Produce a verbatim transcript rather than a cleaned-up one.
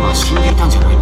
は死んでいたんじゃないの？